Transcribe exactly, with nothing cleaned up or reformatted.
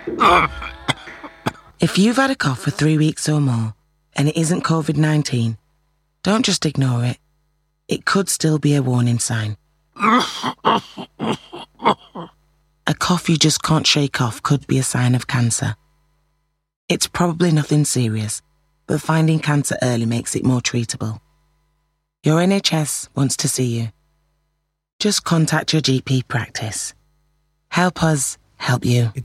If you've had a cough for three weeks or more and it isn't covid nineteen, don't just ignore it. It could still be a warning sign. A cough you just can't shake off could be a sign of cancer. It's probably nothing serious, but finding cancer early makes it more treatable. Your N H S wants to see you. Just contact your G P practice. Help us help you.